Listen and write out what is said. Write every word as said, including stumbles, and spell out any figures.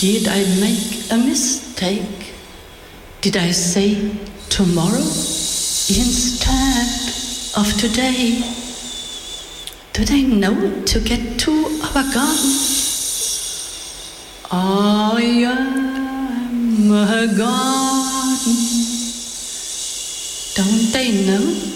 Did I make a mistake? Did I say tomorrow instead of today? Do they know to get to our garden? I am a garden. Don't they know?